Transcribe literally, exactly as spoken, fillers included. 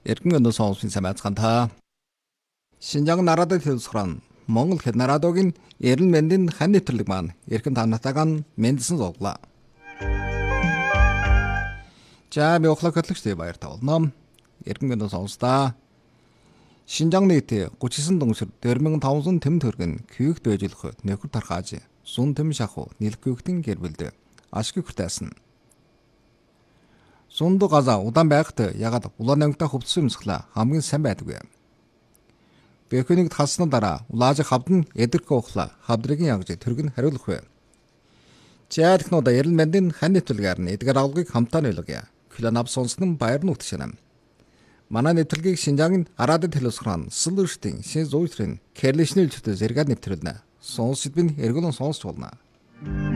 Эргэн өнөө сонссон самайцхан та. Шинжаан нарадад хэлсгэрэн Монгол хэд нарадогийн эрен мэндийн хан нэвтрэлэг маань эрхэн танатагаан мэндсэн зоглоо. За би охлог хөтлөгчтэй баяр тавлаа. Эргэн өнөө сонстаа. Шинжаан нийт гуч девять дүнсэр two thousand five hundred тэм төргөн күйгт байжлах нөхөр тархааж сун тэм шаху нэлкүйгтэн гэрбэлдэ ашиг хүртээсэн. Сунду газа удаан байхад ягаад улаан ангитай хөвцсөн юмсглаа хамгийн сайн байдаггүй. Бэхүнийг таснаа дараа улааж хавдан эдэрхэ ухлаа хавдрыгийн ягж төргөн хариулах вэ. Чаадхнууд эрен мэндийн хан нэвтрэлгээр нь эдгээр авлагыг хамтаа нөлгөе. Кланап сонснон баяр нь утгашна. Манай нэвтрэлгийг Шинжаангийн арадад хэлсгэрэн сэлэрштийн шин зүйтрийн кэрлишнэл чөтө зэрэг нэвтрэлнэ. Сонсчд бин эргүүлэн сонсч болно.